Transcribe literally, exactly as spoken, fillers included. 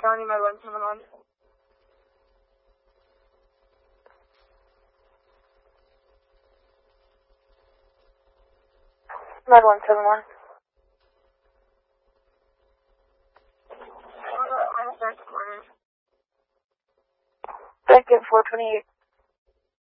County, Med one seven one. Med one seven one. Second four twenty-eight.